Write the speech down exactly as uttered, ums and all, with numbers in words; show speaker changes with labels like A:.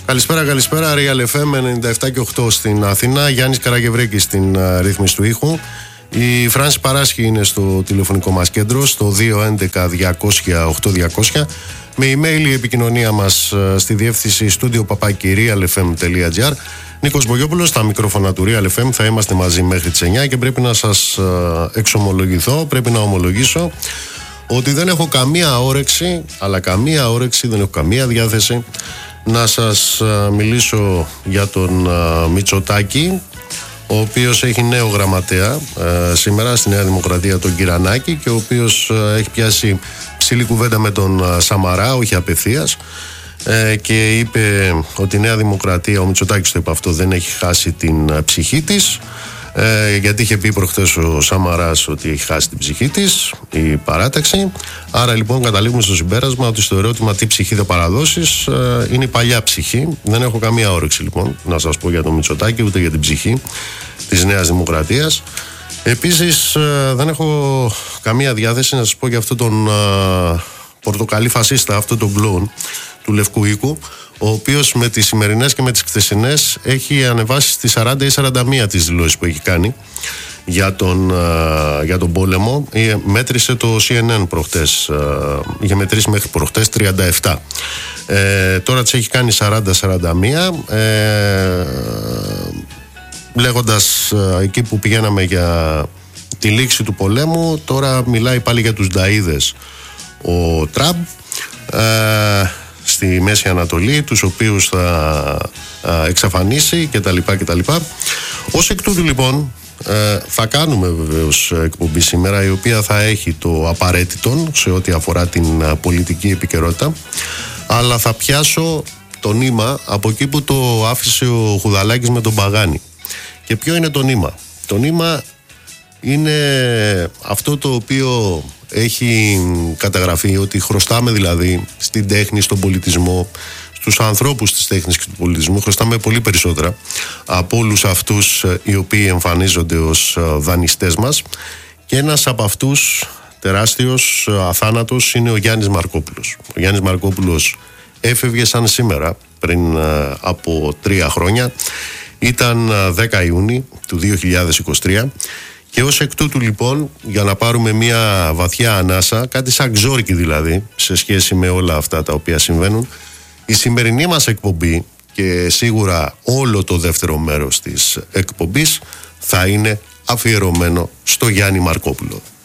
A: Καλησπέρα, καλησπέρα. Real εφ εμ ενενήντα επτά και οκτώ στην Αθήνα. Γιάννης Καραγευρέκης στην uh, ρύθμιση του ήχου. Η Φράνση Παράσχη είναι στο τηλεφωνικό μας κέντρο, στο δύο έντεκα διακόσια οκτώ διακόσια. Με email η επικοινωνία μας uh, στη διεύθυνση studio παπάκι real εφ εμ τελεία τζι άρ. Νίκος Μπογιόπουλος, στα μικρόφωνα του Real εφ εμ. Θα είμαστε μαζί μέχρι τις εννιά και πρέπει να σας uh, εξομολογηθώ, πρέπει να ομολογήσω ότι δεν έχω καμία όρεξη, αλλά καμία όρεξη, δεν έχω καμία διάθεση να σας uh, μιλήσω για τον uh, Μητσοτάκη, ο οποίος έχει νέο γραμματέα uh, σήμερα στη Νέα Δημοκρατία, τον Κυρανάκη, και ο οποίος uh, έχει πιάσει ψηλή κουβέντα με τον uh, Σαμαρά, όχι απευθείας, uh, και είπε ότι η Νέα Δημοκρατία, ο Μητσοτάκης το είπε αυτό, δεν έχει χάσει την uh, ψυχή της. Ε, γιατί είχε πει προχθές ο Σαμαράς ότι έχει χάσει την ψυχή της η παράταξη. Άρα λοιπόν καταλήγουμε στο συμπέρασμα ότι στο ερώτημα τι ψυχή θα παραδώσεις ε, είναι η παλιά ψυχή. Δεν έχω καμία όρεξη λοιπόν να σας πω για τον Μητσοτάκη, ούτε για την ψυχή της Νέας Δημοκρατίας. Επίσης ε, δεν έχω καμία διάθεση να σας πω για αυτόν τον ε, πορτοκαλί φασίστα, αυτόν τον κλόουν του Λευκού Οίκου, ο οποίος με τις σημερινές και με τις χθεσινές έχει ανεβάσει στις σαράντα ή σαράντα μία τις δηλώσεις που έχει κάνει για τον, uh, για τον πόλεμο. Μέτρησε το σι εν εν προχτές, uh, είχε μετρήσει μέχρι προχτές τριάντα επτά. Ε, τώρα τις έχει κάνει σαράντα σαράντα μία, ε, λέγοντας uh, εκεί που πηγαίναμε για τη λήξη του πολέμου, τώρα μιλάει πάλι για τους νταΐδες ο Τραμπ ε, στη Μέση Ανατολή, τους οποίους θα α, εξαφανίσει κτλ. κτλ. Ως εκ τούτου λοιπόν ε, θα κάνουμε βεβαίως εκπομπή σήμερα, η οποία θα έχει το απαραίτητο σε ό,τι αφορά την α, πολιτική επικαιρότητα, αλλά θα πιάσω το νήμα από εκεί που το άφησε ο Χουδαλάκης με τον Παγάνη. Και ποιο είναι το νήμα? Το νήμα είναι αυτό το οποίο έχει καταγραφεί, ότι χρωστάμε δηλαδή στην τέχνη, στον πολιτισμό, στους ανθρώπους της τέχνης και του πολιτισμού, χρωστάμε πολύ περισσότερα από όλους αυτούς οι οποίοι εμφανίζονται ως δανειστές μας, και ένας από αυτούς τεράστιος, αθάνατος, είναι ο Γιάννης Μαρκόπουλος. Ο Γιάννης Μαρκόπουλος έφευγε σαν σήμερα πριν από τρία χρόνια, ήταν δέκα Ιουνίου του δύο χιλιάδες είκοσι τρία. Και ως εκ τούτου λοιπόν, για να πάρουμε μια βαθιά ανάσα, κάτι σαν ξόρκι δηλαδή, σε σχέση με όλα αυτά τα οποία συμβαίνουν, η σημερινή μας εκπομπή και σίγουρα όλο το δεύτερο μέρος της εκπομπής θα είναι αφιερωμένο στο Γιάννη Μαρκόπουλο.